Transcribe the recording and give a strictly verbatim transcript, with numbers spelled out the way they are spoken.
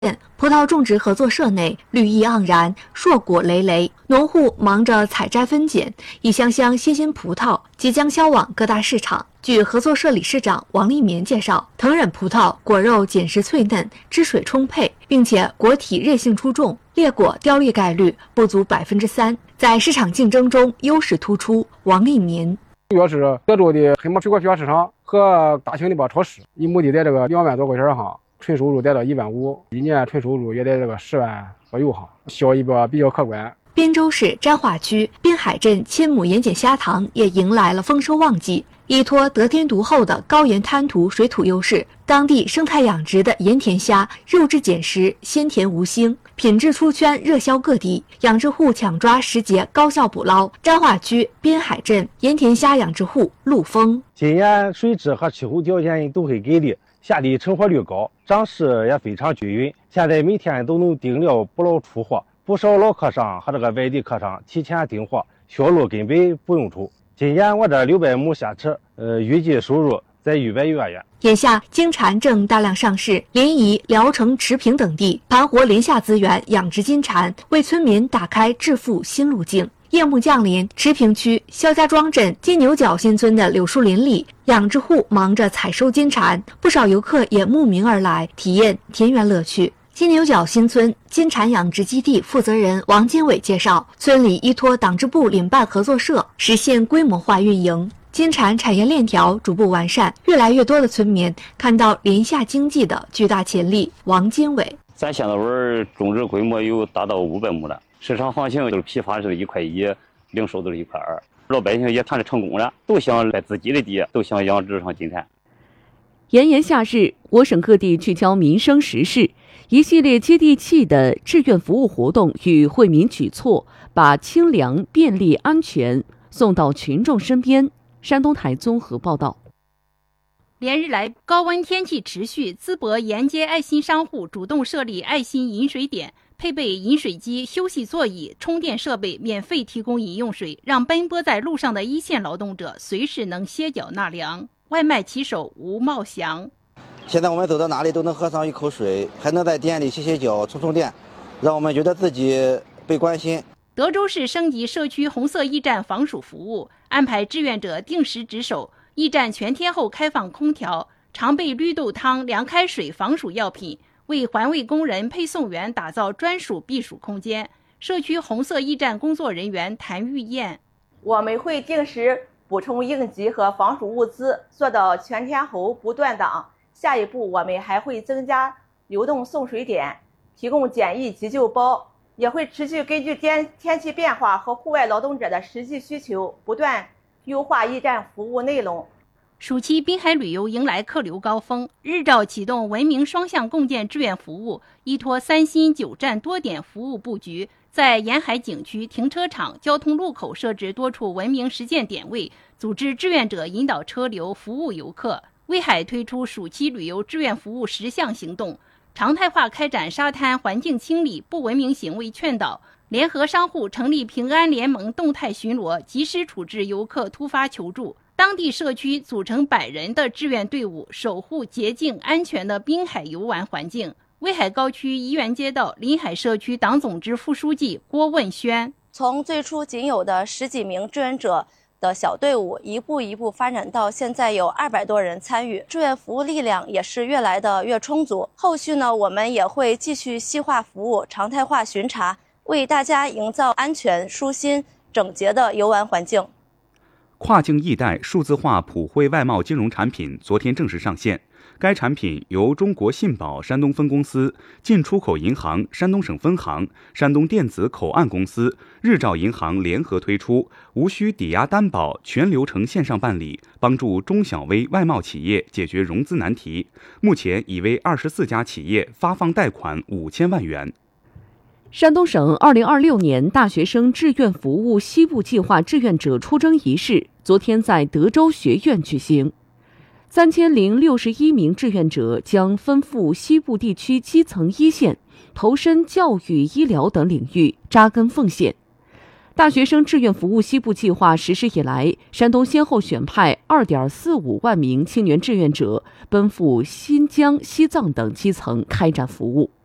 葡萄种植合作社内绿意盎然，硕果累累，农户忙着采摘分拣，一箱箱新鲜葡萄即将销往各大市场。据合作社理事长王立民介绍，藤忍葡萄果肉紧实脆嫩，汁水充沛，并且果体韧性出众，裂果凋裂概率不足百分之三，在市场竞争中优势突出。王立民主要是德州的黑马水果批发市场和大型的吧超市，一亩地在这个两万多块钱哈。纯收入达到一万五，一年纯收入也得这个十万左右哈，效益吧比较可观。 滨州市沾化区滨海镇千亩盐碱虾塘也迎来了丰收旺季，依托得天独厚的高盐滩涂水土优势，当地生态养殖的盐田虾肉质紧实，鲜甜无腥，品质出圈，热销各地。养殖户抢抓时节，高效捕捞。沾化区滨海镇盐田虾养殖户陆峰： 今年水质和气候条件都很给力。虾的成活率高，长势也非常均匀。现在每天都能订料捕捞出货，不少老客商和这个外地客商提前订货，销路根本不用愁。今年我这六百亩虾池，呃，预计收入在一百余万元。 眼下金蝉正大量上市，临沂、聊城、持平等地盘活林下资源养殖金蝉，为村民打开致富新路径。夜幕降临，持平区肖家庄镇金牛角新村的柳树林里，养殖户忙着采收金蝉，不少游客也慕名而来，体验田园乐趣。金牛角新村金蝉养殖基地负责人王金伟介绍，村里依托党支部领办合作社，实现规模化运营，金蝉产业链条逐步完善，越来越多的村民看到林下经济的巨大潜力。王金伟： 咱现在玩种植规模有达到五百亩了。市场行情就是批发是一块一，零售都是一块二，老百姓也看着成功了，都想在自己的地，都想养殖上金蝉。 炎炎夏日，我省各地聚焦民生时事，一系列接地气的志愿服务活动与惠民举措，把清凉、便利、安全送到群众身边。山东台综合报道。 连日来，高温天气持续，淄博沿街爱心商户主动设立爱心饮水点，配备饮水机、休息座椅、充电设备，免费提供饮用水，让奔波在路上的一线劳动者随时能歇脚纳凉。外卖骑手吴茂祥： 现在我们走到哪里都能喝上一口水，还能在店里歇歇脚、充充电，让我们觉得自己被关心。 德州市升级社区红色驿站防暑服务，安排志愿者定时值守，驿站全天候开放空调，常备绿豆汤、凉开水、防暑药品，为环卫工人、配送员打造专属避暑空间。社区红色驿站工作人员谭玉燕： 我们会定时补充应急和防暑物资，做到全天候不断档。下一步，我们还会增加流动送水点，提供简易急救包，也会持续根据天天气变化和户外劳动者的实际需求，不断优化驿站服务内容。 暑期滨海旅游迎来客流高峰，日照启动文明双向共建志愿服务，依托三新九站多点服务布局，在沿海景区、停车场、交通路口设置多处文明实践点位，组织志愿者引导车流，服务游客。威海推出暑期旅游志愿服务十项行动，常态化开展沙滩环境清理、不文明行为劝导，联合商户成立平安联盟动态巡逻，及时处置游客突发求助。当地社区组成百人的志愿队伍，守护洁净安全的滨海游玩环境。威海高区怡园街道临海社区党总支副书记郭问轩： 从最初仅有的十几名志愿者的小队伍，一步一步发展到现在有二百多人参与，志愿服务力量也是越来的越充足。后续呢，我们也会继续细化服务，常态化巡查，为大家营造安全、舒心、整洁的游玩环境。 跨境易贷数字化普惠外贸金融产品昨天正式上线。该产品由中国信保山东分公司、进出口银行山东省分行、山东电子口岸公司、日照银行联合推出，无需抵押担保，全流程线上办理，帮助中小微外贸企业解决融资难题。目前已为二十四家企业发放贷款五千万元。 山东省二零二六年大学生志愿服务西部计划志愿者出征仪式昨天在德州学院举行。三千零六十一名志愿者将奔赴西部地区基层一线，投身教育、医疗等领域，扎根奉献。大学生志愿服务西部计划实施以来，山东先后选派 二点四五万名青年志愿者奔赴新疆、西藏等基层开展服务。